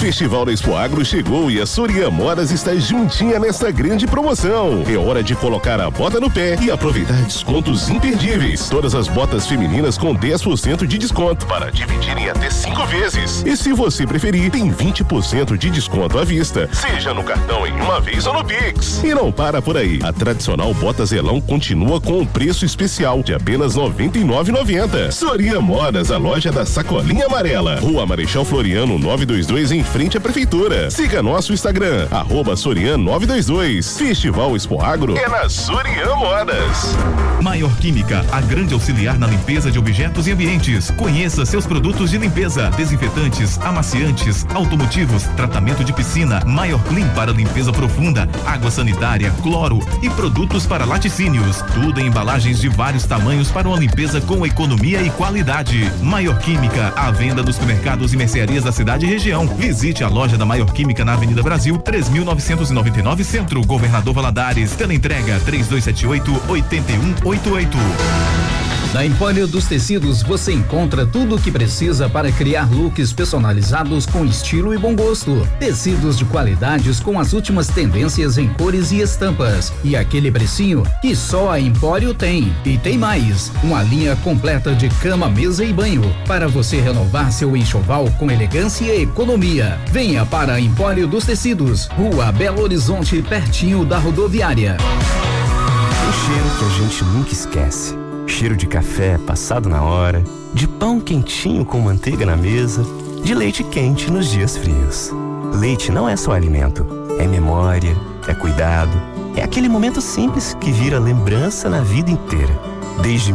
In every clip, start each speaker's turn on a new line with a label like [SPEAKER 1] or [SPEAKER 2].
[SPEAKER 1] Festival da Expo Agro chegou e a Sorian Modas está juntinha nesta grande promoção. É hora de colocar a bota no pé e aproveitar descontos imperdíveis. Todas as botas femininas com 10% de desconto para dividir em até 5 vezes. E se você preferir, tem 20% de desconto à vista, seja no cartão em uma vez ou no Pix. E não para por aí. A tradicional bota Zelão continua com um preço especial de apenas R$ 99,90. Sorian Modas, a loja da sacolinha amarela. Rua Marechal Floriano 922, em frente à prefeitura. Siga nosso Instagram, @Sorian922. Festival Expo Agro é na Sorian Modas.
[SPEAKER 2] Maior Química, a grande auxiliar na limpeza de objetos e ambientes. Conheça seus produtos de limpeza: desinfetantes, amaciantes, automotivos, tratamento de piscina, Maior Clean para limpeza profunda, água sanitária, cloro e produtos para laticínios. Tudo em embalagens de vários tamanhos para uma limpeza com economia e qualidade. Maior Química, à venda nos supermercados e mercearias da cidade e região. Visite a loja da Maior Química na Avenida Brasil, 3.999 Centro, Governador Valadares. Teleentrega 3278-8188.
[SPEAKER 3] Na Empório dos Tecidos você encontra tudo o que precisa para criar looks personalizados com estilo e bom gosto. Tecidos de qualidades com as últimas tendências em cores e estampas. E aquele precinho que só a Empório tem. E tem mais, uma linha completa de cama, mesa e banho para você renovar seu enxoval com elegância e economia. Venha para a Empório dos Tecidos, Rua Belo Horizonte, pertinho da rodoviária.
[SPEAKER 4] Um cheiro que a gente nunca esquece. Cheiro de café passado na hora, de pão quentinho com manteiga na mesa, de leite quente nos dias frios. Leite não é só alimento, é memória, é cuidado, é aquele momento simples que vira lembrança na vida inteira. Desde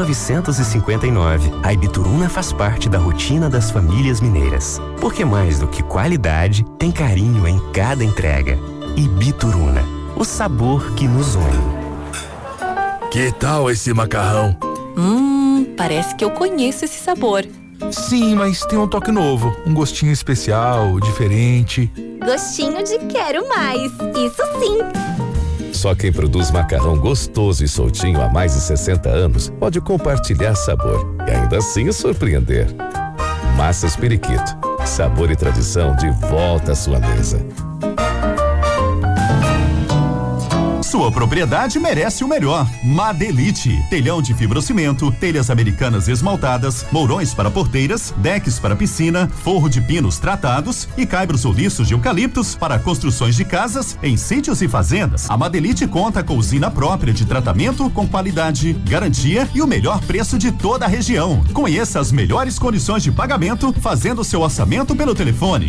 [SPEAKER 4] 1959, a Ibituruna faz parte da rotina das famílias mineiras. Porque mais do que qualidade, tem carinho em cada entrega. Ibituruna, o sabor que nos une.
[SPEAKER 5] Que tal esse macarrão?
[SPEAKER 6] Parece que eu conheço esse sabor.
[SPEAKER 5] Sim, mas tem um toque novo, um gostinho especial, diferente.
[SPEAKER 7] Gostinho de quero mais, isso sim.
[SPEAKER 8] Só quem produz macarrão gostoso e soltinho há mais de 60 anos pode compartilhar sabor e ainda assim surpreender. Massas Periquito, sabor e tradição de volta à sua mesa.
[SPEAKER 9] Sua propriedade merece o melhor. Madelite, telhão de fibrocimento, telhas americanas esmaltadas, mourões para porteiras, decks para piscina, forro de pinos tratados e caibros ou liços de eucaliptos para construções de casas em sítios e fazendas. A Madelite conta com usina própria de tratamento com qualidade, garantia e o melhor preço de toda a região. Conheça as melhores condições de pagamento fazendo seu orçamento pelo telefone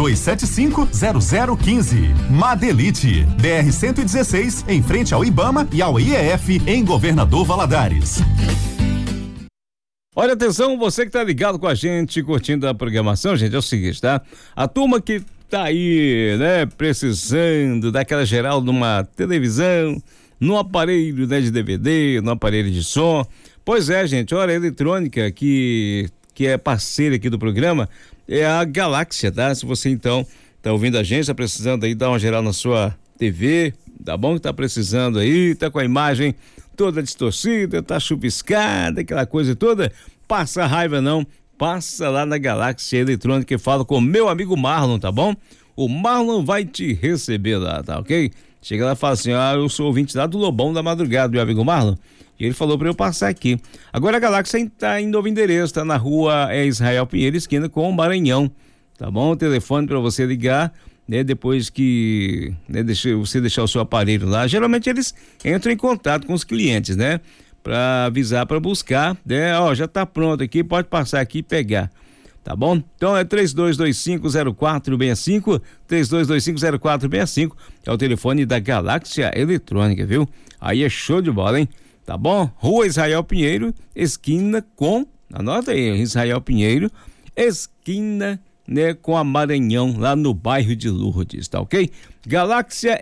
[SPEAKER 9] 3275-0015. Madelite, BR-116, em frente ao IBAMA e ao IEF, em Governador Valadares.
[SPEAKER 10] Olha, atenção, você que tá ligado com a gente, curtindo a programação, gente, é o seguinte, tá? A turma que tá aí, né, precisando daquela geral numa televisão, num aparelho, né, de DVD, num aparelho de som. Pois é, gente, olha, a eletrônica que é parceira aqui do programa é a Galáxia, tá? Se você então tá ouvindo a gente, tá precisando aí dar uma geral na sua TV, tá bom? Que tá precisando aí, tá com a imagem toda distorcida, tá chupiscada, aquela coisa toda, passa raiva não, passa lá na Galáxia Eletrônica e fala com o meu amigo Marlon, tá bom? O Marlon vai te receber lá, tá ok? Chega lá e fala assim, eu sou ouvinte lá do Lobão da Madrugada, meu amigo Marlon, e ele falou pra eu passar aqui. Agora a Galáxia tá em novo endereço, tá na rua Israel Pinheiro, esquina com o Maranhão, tá bom? O telefone pra você ligar, né, depois que, né, você deixar o seu aparelho lá, geralmente eles entram em contato com os clientes, né, para avisar, para buscar, né, já tá pronto aqui, pode passar aqui e pegar, tá bom? Então é 3225-0465, 3225-0465, é o telefone da Galáxia Eletrônica, viu? Aí é show de bola, hein? Tá bom? Rua Israel Pinheiro, esquina com, anota aí, Israel Pinheiro, esquina, né, com a Maranhão, lá no bairro de Lourdes, tá ok? Galáxia